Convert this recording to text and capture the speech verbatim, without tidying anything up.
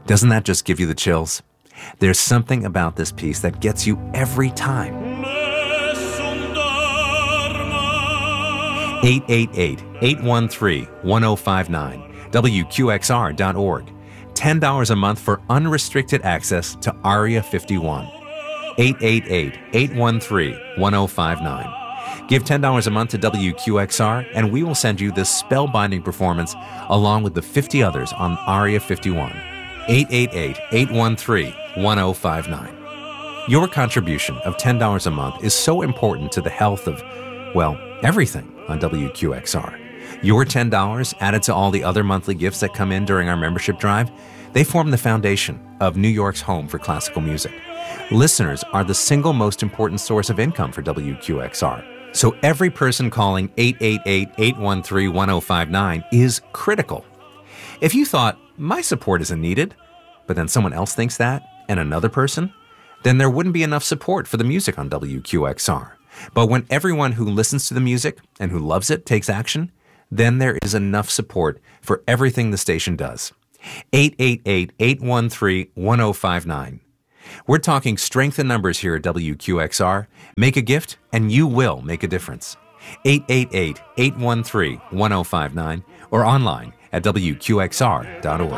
Doesn't that just give you the chills? There's something about this piece that gets you every time. eight eight eight, eight one three, one oh five nine, W Q X R dot org. ten dollars a month for unrestricted access to ARIA fifty-one. eight eight eight, eight one three, one oh five nine. Give ten dollars a month to W Q X R, and we will send you this spellbinding performance along with the fifty others on ARIA fifty-one. eight eight eight, eight one three, one oh five nine. Your contribution of ten dollars a month is so important to the health of, well, everything on W Q X R. Your ten dollars added to all the other monthly gifts that come in during our membership drive, they form the foundation of New York's home for classical music. Listeners are the single most important source of income for W Q X R. So every person calling eight eight eight, eight one three, one oh five nine is critical. If you thought, my support isn't needed, but then someone else thinks that, and another person, then there wouldn't be enough support for the music on W Q X R. But when everyone who listens to the music and who loves it takes action, then there is enough support for everything the station does. eight eight eight, eight one three, one oh five nine. We're talking strength in numbers here at W Q X R. Make a gift, and you will make a difference. eight eight eight, eight one three, one oh five nine or online at W Q X R dot org.